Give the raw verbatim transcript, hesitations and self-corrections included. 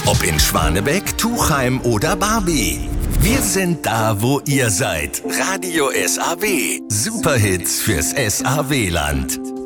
Ob in Schwanebeck, Tuchheim oder Barbie. Wir sind da, wo ihr seid. Radio S A W. Superhits fürs S A W-Land.